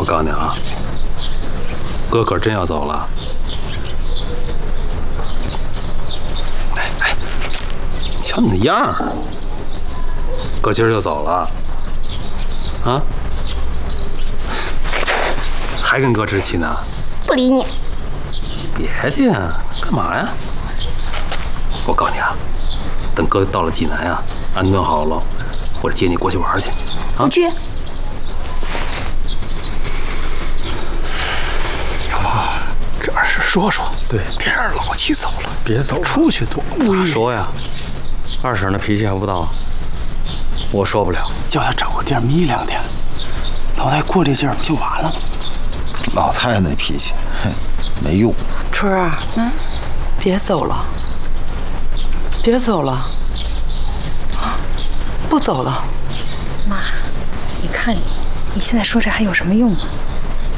告诉你啊，哥可真要走了。哎，你瞧你那样儿，哥今儿就走了，啊？还跟哥置气呢？ 不理你。 别介，干嘛呀？我告诉你啊，等哥到了济南啊，安顿好了，我接你过去玩去。啊， 不去。 这二婶说说， 对， 别让老七走了， 别走， 出去多无语。 说呀，二婶那脾气还不大，我说不了。 叫他找个地儿眯2天，老太过这劲儿不就完了吗？ 老太太那脾气，哼，没用。 春儿啊，别走了，别走了，啊，不走了。 妈，你看你现在说这还有什么用啊？